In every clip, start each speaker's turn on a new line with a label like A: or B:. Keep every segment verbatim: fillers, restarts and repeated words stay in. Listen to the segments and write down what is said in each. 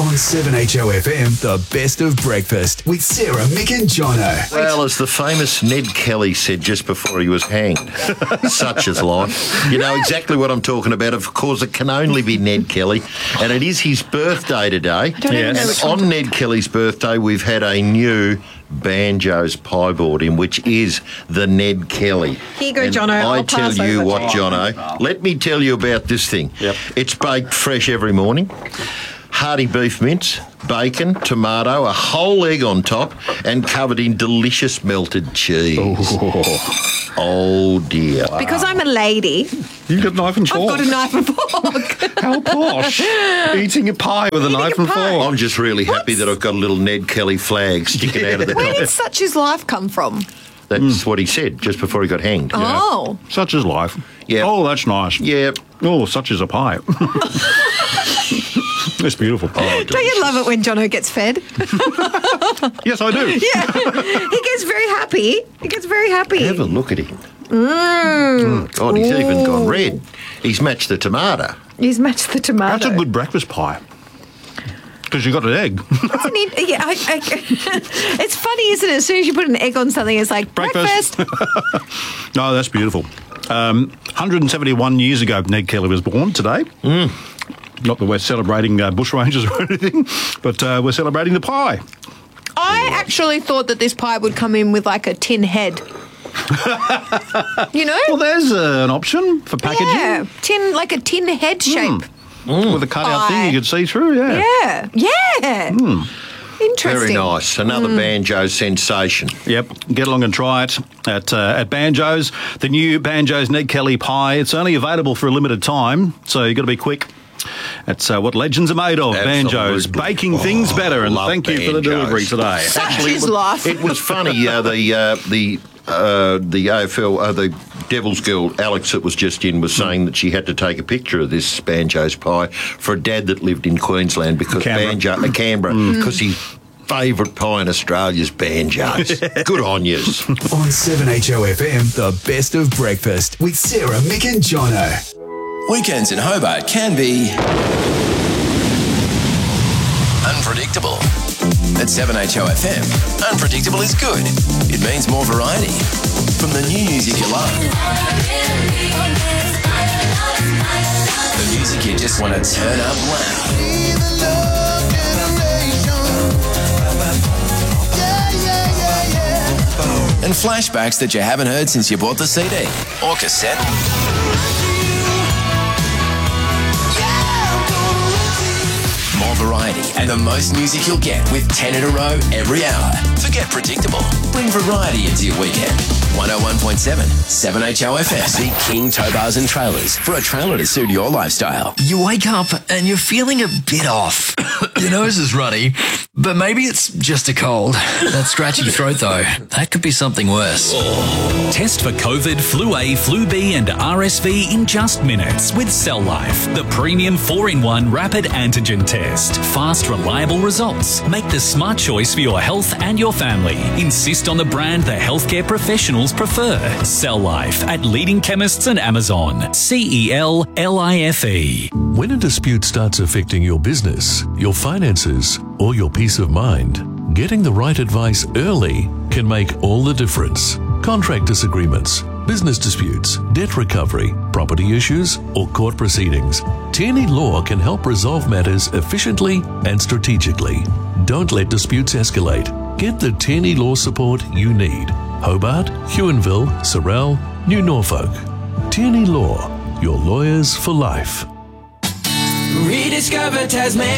A: On seven H O F M, the best of breakfast with Sarah, Mick and Jono.
B: Well, as the famous Ned Kelly said just before he was hanged, such is life. You know exactly what I'm talking about. Of course, it can only be Ned Kelly, and it is his birthday today.
C: Yes.
B: And on Ned Kelly's birthday, we've had a new Banjo's pie board in, which is the Ned Kelly.
C: Here you go,
B: And
C: Jono.
B: I
C: I'll
B: tell
C: pass
B: you
C: over
B: what,
C: to you.
B: Jono, let me tell you about this thing.
D: Yep.
B: It's baked fresh every morning. Hearty beef mince, bacon, tomato, a whole egg on top, and covered in delicious melted cheese.
D: Oh,
B: Oh dear.
C: Because I'm a lady,
D: you've got a knife and
C: I've
D: fork.
C: got a knife and fork.
D: How posh. Eating a pie with a
C: Eating
D: knife
C: a
D: and
C: pie.
D: fork.
B: I'm just really happy that I've got a little Ned Kelly flag sticking out of the
C: Where
B: top.
C: did such his life come from?
B: That's what he said just before he got hanged.
C: Oh.
D: Such is life.
B: Yeah.
D: Oh, that's nice.
B: Yeah.
D: Oh, such is a pie. It's beautiful.
B: Oh,
C: Don't you love it when Jono gets fed?
D: Yes, I do.
C: Yeah. He gets very happy. He gets very happy.
B: have a look at him. Mm. God, he's even gone red. He's matched the tomato.
C: He's matched the tomato.
D: That's a good breakfast pie. Because you got an egg.
C: That's an in- yeah, I, I, it's funny, isn't it? As soon as you put an egg on something, it's like breakfast.
D: Breakfast. No, that's beautiful. Um, one hundred seventy-one years ago, Ned Kelly was born today. Mm. Not that we're celebrating uh, bushrangers or anything, but uh, we're celebrating the pie.
C: I actually thought that this pie would come in with like a tin head. You know?
D: Well, there's uh, an option for packaging.
C: Yeah, tin, like a tin head shape.
D: With a cutout
C: Pie.
D: thing you could see through, yeah.
C: Yeah, yeah. Interesting.
B: Very nice. Another Banjo sensation.
D: Yep, get along and try it at uh, at Banjo's. The new Banjo's Ned Kelly pie. It's only available for a limited time, so you've got to be quick. That's uh, what legends are made of.
B: Absolutely.
D: Banjo's, baking things better. And
B: love
D: thank you for the
B: Banjos.
D: delivery today.
C: Such is
B: it was,
C: life.
B: It was funny. Uh, the uh, the uh, the A F L, uh, the Devil's girl Alex that was just in was saying that she had to take a picture of this Banjo's pie for a dad that lived in Queensland because
D: Canberra.
B: Banjo, uh, Canberra, because his favourite pie in Australia is Banjos. Good on yous.
A: On seven H O F M, the best of breakfast with Sarah, Mick and Jono.
E: Weekends in Hobart can be unpredictable. At seven H O F M, unpredictable is good. It means more variety. From the new music you love, the music you just want to turn up loud. And flashbacks that you haven't heard since you bought the C D or cassette. More variety and the most music you'll get with ten in a row every hour. Forget predictable. Bring variety into your weekend. one oh one point seven, seven H O F M. See King Tow Bars and Trailers for a trailer to suit your lifestyle.
F: You wake up and you're feeling a bit off. Your nose is runny, but maybe it's just a cold. That scratchy throat, though, that could be something worse.
G: Test for COVID, Flu A, Flu B and R S V in just minutes with Cell Life, the premium four in one rapid antigen test. Fast, reliable results. Make the smart choice for your health and your family. Insist on the brand the healthcare professionals prefer. Cell Life at leading chemists and Amazon. C E L L I F E.
H: When a dispute starts affecting your business, your finances, or your peace of mind, getting the right advice early can make all the difference. Contract disagreements, business disputes, debt recovery, property issues, or court proceedings. Tierney Law can help resolve matters efficiently and strategically. Don't let disputes escalate. Get the Tierney Law support you need. Hobart, Huonville, Sorell, New Norfolk. Tierney Law, your lawyers for life.
I: Rediscover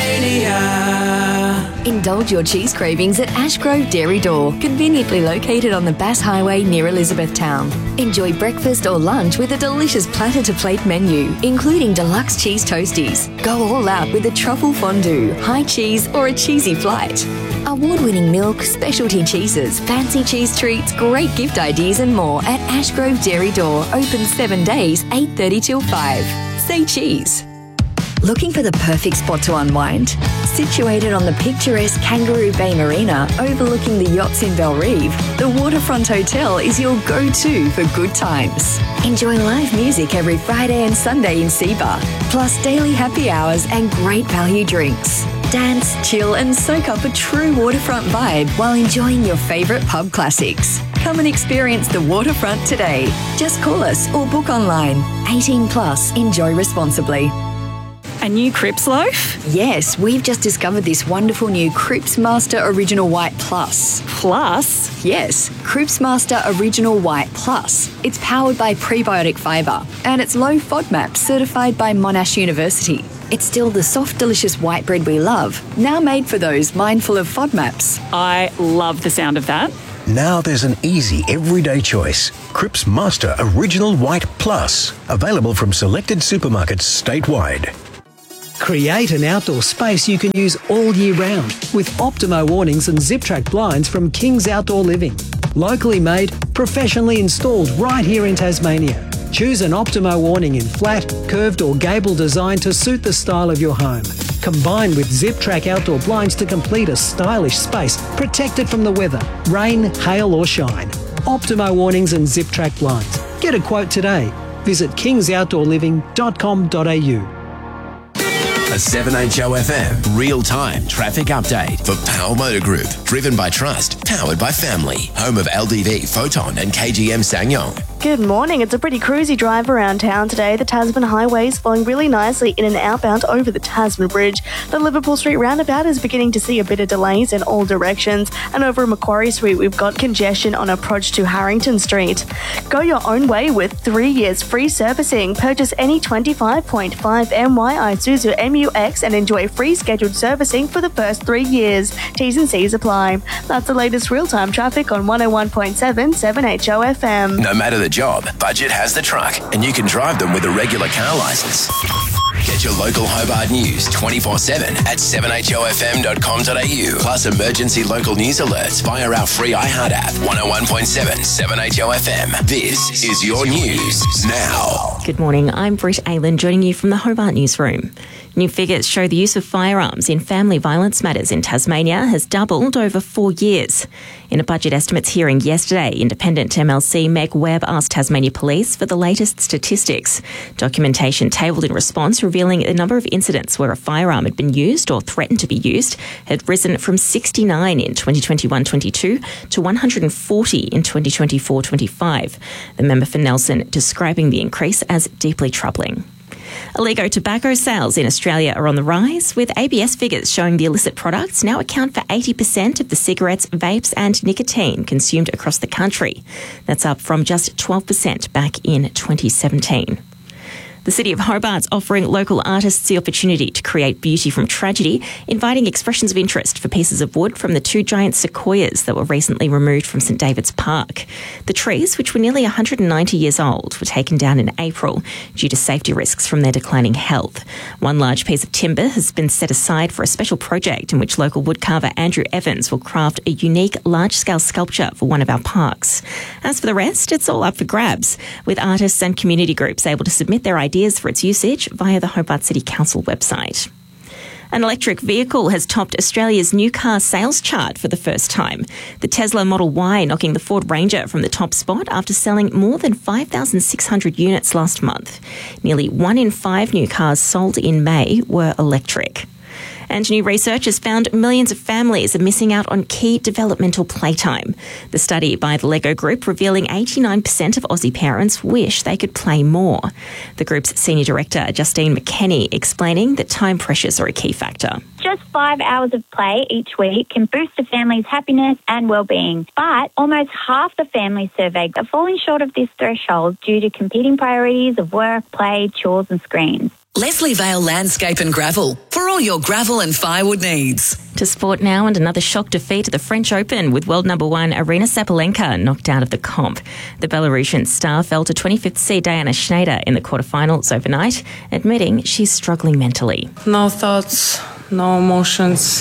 I: Tasmania.
J: Indulge your cheese cravings at Ashgrove Dairy Door, conveniently located on the Bass Highway near Elizabethtown. Enjoy breakfast or lunch with a delicious platter-to-plate menu, including deluxe cheese toasties. Go all out with a truffle fondue, high cheese, or a cheesy flight. Award-winning milk, specialty cheeses, fancy cheese treats, great gift ideas and more at Ashgrove Dairy Door, open seven days, eight thirty till five. Say cheese. Looking for the perfect spot to unwind? Situated on the picturesque Kangaroo Bay Marina overlooking the yachts in Belrive, the Waterfront Hotel is your go-to for good times. Enjoy live music every Friday and Sunday in Seabar, plus daily happy hours and great value drinks. Dance, chill and soak up a true waterfront vibe while enjoying your favourite pub classics. Come and experience the waterfront today. Just call us or book online. eighteen plus, enjoy responsibly.
I: A new Crips loaf?
J: Yes, we've just discovered this wonderful new Crips Master Original White Plus.
I: Plus?
J: Yes, Crips Master Original White Plus. It's powered by prebiotic fibre and it's low FODMAP certified by Monash University. It's still the soft, delicious white bread we love, now made for those mindful of FODMAPs.
I: I love the sound of that.
K: Now there's an easy, everyday choice. Crips Master Original White Plus. Available from selected supermarkets statewide.
L: Create an outdoor space you can use all year round with Optimo awnings and Zip-Track blinds from King's Outdoor Living. Locally made, professionally installed right here in Tasmania. Choose an Optimo awning in flat, curved or gable design to suit the style of your home. Combine with Zip-Track outdoor blinds to complete a stylish space protected from the weather, rain, hail or shine. Optimo awnings and Zip-Track blinds. Get a quote today. Visit kings outdoor living dot com dot a u.
E: A seven H O F M real-time traffic update for Powell Motor Group. Driven by trust, powered by family. Home of L D V, Photon and K G M Ssangyong.
M: Good morning. It's a pretty cruisy drive around town today. The Tasman Highway is flowing really nicely in and outbound over the Tasman Bridge. The Liverpool Street roundabout is beginning to see a bit of delays in all directions. And over Macquarie Street, we've got congestion on approach to Harrington Street. Go your own way with three years free servicing. Purchase any twenty-five point five M Y Isuzu M U X and enjoy free scheduled servicing for the first three years. T's and C's apply. That's the latest real-time traffic on one oh one point seven seven H O F M.
E: No matter the job, Budget has the truck, and you can drive them with a regular car licence. Get your local Hobart news twenty-four seven at seven h o f m dot com dot a u. Plus emergency local news alerts via our free iHeart app. one oh one point seven, seven H O F M. This is your news now.
N: Good morning, I'm Britt Aylan joining you from the Hobart Newsroom. New figures show the use of firearms in family violence matters in Tasmania has doubled over four years. In a budget estimates hearing yesterday, Independent M L C Meg Webb asked Tasmania Police for the latest statistics. Documentation tabled in response revealing the number of incidents where a firearm had been used or threatened to be used had risen from sixty-nine in twenty twenty-one twenty-two to one hundred forty in twenty twenty-four twenty-five. The member for Nelson describing the increase as deeply troubling. Illegal tobacco sales in Australia are on the rise, with A B S figures showing the illicit products now account for eighty percent of the cigarettes, vapes and nicotine consumed across the country. That's up from just twelve percent back in twenty seventeen. The City of Hobart's offering local artists the opportunity to create beauty from tragedy, inviting expressions of interest for pieces of wood from the two giant sequoias that were recently removed from St David's Park. The trees, which were nearly one hundred ninety years old, were taken down in April due to safety risks from their declining health. One large piece of timber has been set aside for a special project in which local woodcarver Andrew Evans will craft a unique large-scale sculpture for one of our parks. As for the rest, it's all up for grabs, with artists and community groups able to submit their ideas for its usage via the Hobart City Council website. An electric vehicle has topped Australia's new car sales chart for the first time. The Tesla Model Y knocking the Ford Ranger from the top spot after selling more than five thousand six hundred units last month. Nearly one in five new cars sold in May were electric. And new research has found millions of families are missing out on key developmental playtime. The study by the Lego Group revealing eighty-nine percent of Aussie parents wish they could play more. The group's senior director, Justine McKenney, explaining that time pressures are a key factor.
O: Just five hours of play each week can boost a family's happiness and well-being. But almost half the families surveyed are falling short of this threshold due to competing priorities of work, play, chores and screens.
P: Leslie Vale Landscape and Gravel for all your gravel and firewood needs.
N: To sport now, and another shock defeat at the French Open with world number one Arina Sabalenka knocked out of the comp. The Belarusian star fell to twenty-fifth seed Diana Schneider in the quarterfinals overnight, admitting she's struggling mentally.
Q: No thoughts, no emotions.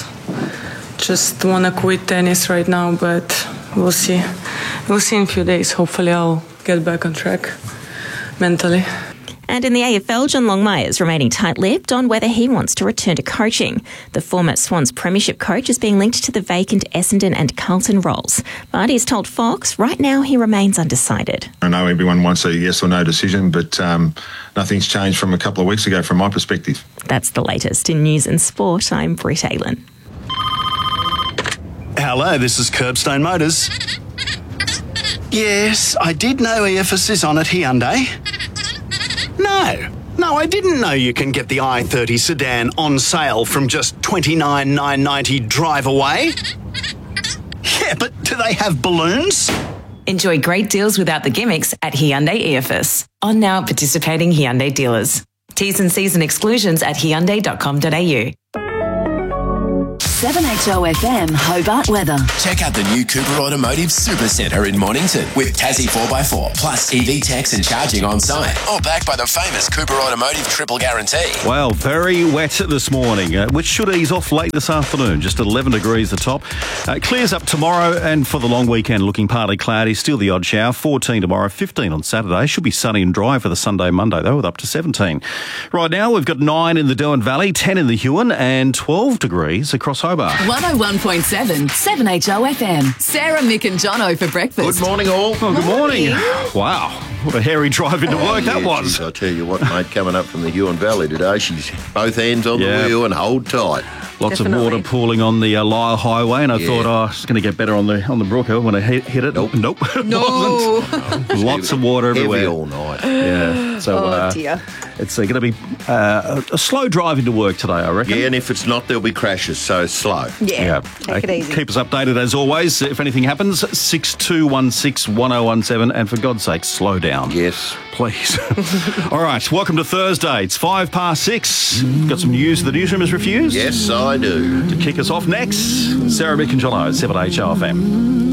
Q: Just want to quit tennis right now, but we'll see. We'll see in a few days. Hopefully I'll get back on track mentally.
N: And in the A F L, John Longmire is remaining tight-lipped on whether he wants to return to coaching. The former Swans premiership coach is being linked to the vacant Essendon and Carlton roles. But he's told Fox right now he remains undecided.
R: I know everyone wants a yes or no decision, but um, nothing's changed from a couple of weeks ago from my perspective.
N: That's the latest in news and sport. I'm Britt Aylan.
S: Hello, this is Curbstone Motors. Yes, I did know E F S is on at Hyundai. No, no, I didn't know you can get the i thirty sedan on sale from just twenty-nine thousand nine hundred ninety dollars drive away. Yeah, but do they have balloons?
T: Enjoy great deals without the gimmicks at Hyundai E F S. On now at participating Hyundai dealers. T's and C's and exclusions at hyundai dot com dot a u.
P: seven H O F M Hobart weather.
E: Check out the new Cooper Automotive Super Centre in Mornington with Tassie four by four plus E V techs and charging on site. All backed by the famous Cooper Automotive Triple Guarantee.
D: Well, very wet this morning, uh, which should ease off late this afternoon. Just eleven degrees the top. Uh, clears up tomorrow, and for the long weekend, looking partly cloudy. Still the odd shower. fourteen tomorrow, fifteen on Saturday. Should be sunny and dry for the Sunday, Monday, though, with up to seventeen. Right now, we've got nine in the Derwent Valley, ten in the Huon, and twelve degrees across Hobart.
P: one oh one point seven, seven H O F M. Sarah, Mick and Jono for breakfast.
B: Good morning, all.
D: Oh, good morning. Wow, what a hairy drive into work that
B: Yeah,
D: was.
B: geez, I tell you what, mate, coming up from the Huon Valley today, she's both hands on
D: Yeah.
B: the wheel and hold tight.
D: Lots of water pooling on the uh, Lyle Highway, and I
B: Yeah.
D: thought, oh, it's going to get better on the on the brook when I hit, hit it. Nope. Nope.
C: No.
D: Lots of water
B: Heavy
D: everywhere.
B: all night.
D: Yeah. So
C: Oh,
D: uh,
C: dear.
D: it's uh, going to be uh, a, a slow drive into work today, I reckon.
B: Yeah, and if it's not, there'll be crashes, so slow.
C: Yeah, take it
D: Uh,
C: easy.
D: Keep us updated as always. If anything happens, six two one six, one oh one seven, and for God's sake, slow down.
B: Yes.
D: Please. All right, welcome to Thursday. It's five past six. Got some news the newsroom has refused?
B: Yes, I do.
D: To kick us off next, Sarah, Mick and Jono, seven H O F M.